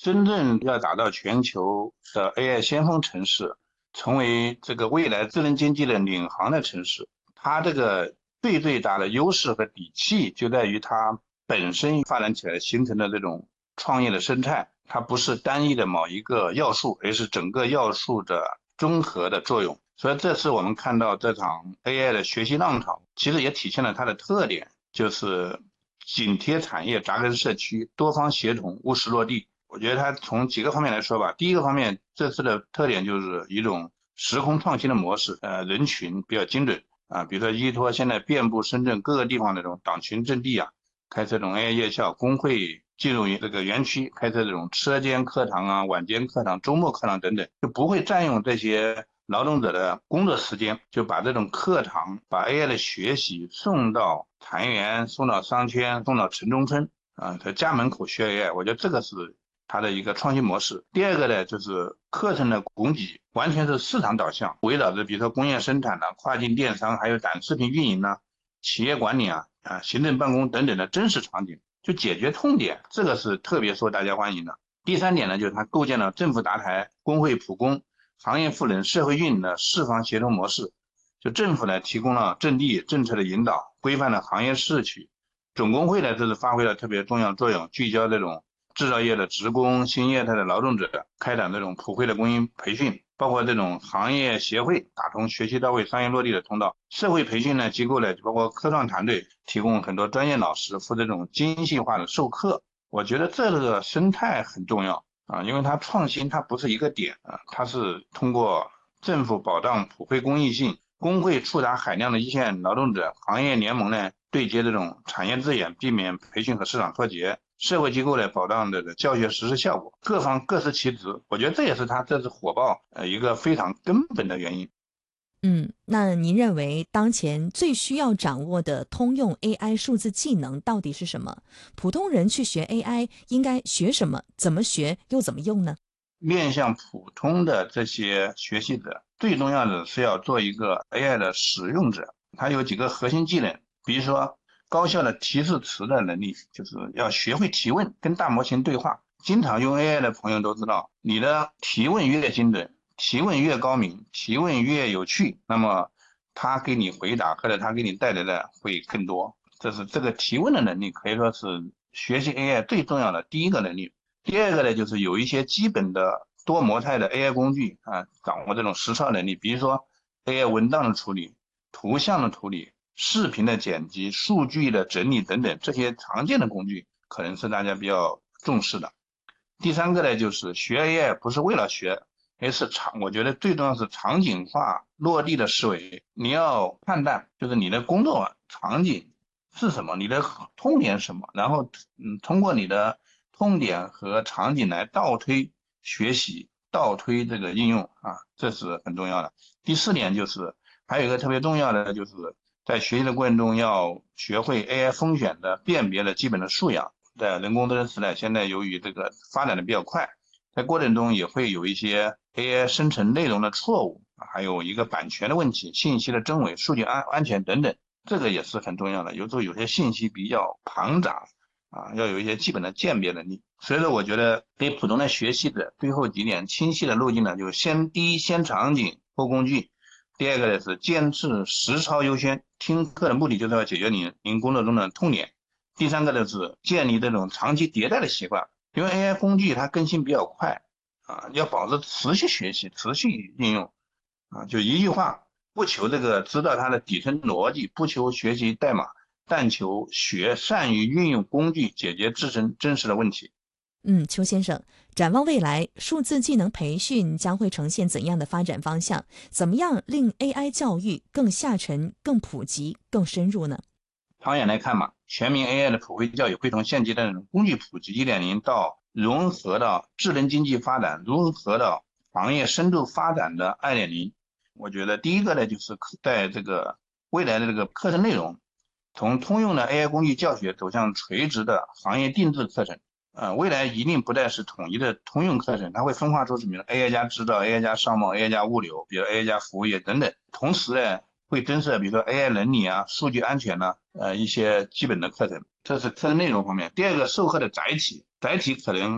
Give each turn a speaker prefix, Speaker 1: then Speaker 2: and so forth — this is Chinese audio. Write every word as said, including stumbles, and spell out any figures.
Speaker 1: 真正要打造全球的 A I 先锋城市，成为这个未来智能经济的领航的城市，它这个最最大的优势和底气就在于它本身发展起来形成的这种创业的生态，它不是单一的某一个要素，而是整个要素的综合的作用。所以这次我们看到这场 A I 的学习浪潮，其实也体现了它的特点，就是紧贴产业、扎根社区、多方协同、务实落地。我觉得它从几个方面来说吧，第一个方面，这次的特点就是一种时空创新的模式，呃，人群比较精准啊，比如说依托现在遍布深圳各个地方的这种党群阵地啊，开设这种 A I 夜校，工会进入这个园区，开设这种车间课堂啊、晚间课堂、周末课堂等等，就不会占用这些劳动者的工作时间，就把这种课堂、把 A I 的学习送到产业园、送到商圈、送到城中村啊，在家门口学 A I，我觉得这个是它的一个创新模式。第二个呢，就是课程的供给完全是市场导向，围绕着比如说工业生产的、跨境电商，还有短视频运营呢、企业管理啊、啊行政办公等等的真实场景，就解决痛点，这个是特别受大家欢迎的。第三点呢，就是它构建了政府达台、工会普工、行业赋能、社会运营的四方协同模式。就政府呢提供了阵地、政策的引导，规范了行业市区。总工会呢，这是发挥了特别重要作用，聚焦这种制造业的职工、新业态的劳动者，开展这种普惠的公益培训，包括这种行业协会打通学习到位、商业落地的通道。社会培训呢机构呢，包括科创团队提供很多专业老师负责这种精细化的授课。我觉得这个生态很重要啊，因为它创新它不是一个点啊，它是通过政府保障普惠公益性，工会触达海量的一线劳动者，行业联盟呢对接这种产业资源，避免培训和市场脱节，社会机构呢保障这个教学实施效果，各方各司其职。我觉得这也是它这次火爆呃一个非常根本的原因。
Speaker 2: 嗯，那您认为当前最需要掌握的通用 A I 数字技能到底是什么？普通人去学 A I 应该学什么？怎么学又怎么用呢？
Speaker 1: 面向普通的这些学习者，最重要的是要做一个 A I 的使用者，它有几个核心技能，比如说高效的提示词的能力，就是要学会提问，跟大模型对话。经常用 A I 的朋友都知道，你的提问越精准，提问越高明，提问越有趣，那么他给你回答或者他给你带来的会更多。这是这个提问的能力，可以说是学习 A I 最重要的第一个能力。第二个呢，就是有一些基本的多模态的 A I 工具啊，掌握这种实操能力，比如说 A I 文档的处理、图像的处理、视频的剪辑、数据的整理等等，这些常见的工具可能是大家比较重视的。第三个呢，就是学 A I 不是为了学，而是场，我觉得最重要是场景化落地的思维。你要判断，就是你的工作场景是什么，你的痛点是什么，然后嗯，通过你的痛点和场景来倒推学习，倒推这个应用啊，这是很重要的。第四点就是还有一个特别重要的，就是在学习的过程中要学会 A I 风险的辨别的基本的素养。在人工智能时代，现在由于这个发展的比较快，在过程中也会有一些 A I 生成内容的错误，还有一个版权的问题、信息的真伪、数据安安全等等，这个也是很重要的。有时候有些信息比较庞杂啊，要有一些基本的鉴别能力。所以说，我觉得给普通的学习者，最后几点清晰的路径呢，就是先第一先场景后工具，第二个呢是坚持实操优先。听课的目的就是要解决您您工作中的痛点。第三个呢是建立这种长期迭代的习惯，因为 A I 工具它更新比较快啊，要保持持续学习、持续应用啊。就一句话，不求这个知道它的底层逻辑，不求学习代码，但求学善于运用工具解决自身真实的问题。
Speaker 2: 嗯，邱先生，展望未来，数字技能培训将会呈现怎样的发展方向？怎么样令 A I 教育更下沉、更普及、更深入呢？
Speaker 1: 长远来看嘛，全民 A I 的普惠教育会从现阶段的工具普及 一点零 到融合到智能经济发展，融合到行业深度发展的 二点零。我觉得第一个呢，就是在这个未来的这个课程内容，从通用的 A I 工具教学走向垂直的行业定制课程。呃，未来一定不再是统一的通用课程，它会分化出什么 A I 加制造、A I 加商贸、A I 加物流，比如 A I 加服务业等等。同时呢，会增设比如说 A I 伦理啊、数据安全呐、呃一些基本的课程，这是课程内容方面。第二个授课的载体，载体可能